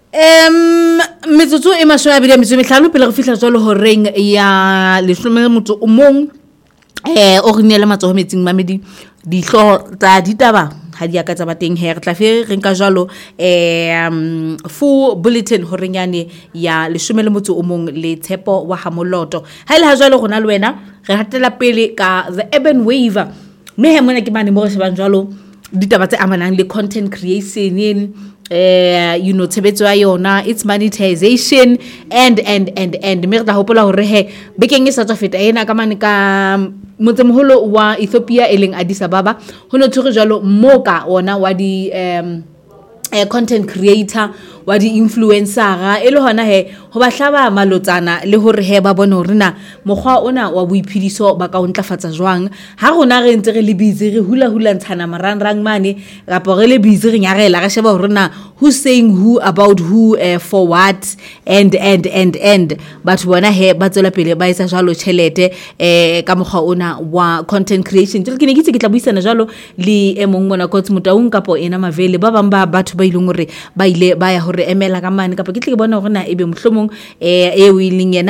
metsotso e mashome a bedi a metso e mehlano pele re fihla jwalo horeng ya leshome motso o mong o re neela matsoho metsing mamedi dihloho tsa ditaba ha di aka tsa ba teng he re tla fe re nka jwalo full bulletin horeng yane ya leshome le motso o mong le Tshepo wa Hamoloto ha ile ha jwalo rona le wena re hatela pele ka the urban waiver mme he mona ke mane mo re shebang jwalo ditaba tse amanang le content creation tshebetso ya yona, its monetization and me re tla hopola hore he bekeng e sa tswa feta ena ka mane ka motsemoholo wa Ethiopia eleng Addis Ababa ho no tshwere jwalo moka ona wa di content creator wa di influencer e le hona he ho ba hlaba malotsana le hore he ba bone hore na mokgwa ona wa boiphediso ba ka ontlafatsa jwang ha rona re ntse re le busy re hula ntshana marangrang mane kapa re le busy re nyarela re sheba hore na who saying who about who for what and batho bona he ba tswela pele ba isa jalo tšhelete ka mokgwa ona wa content creation ke ne ke tse ke tla buisana jalo le emong mona Kotsi Motaung kapo ena Mavele ba bang ba batho ba ileng hore ba ile ba ya hore emela ka mane kapa ke tle ke bona hore na ebe mohlomong e o ileng yena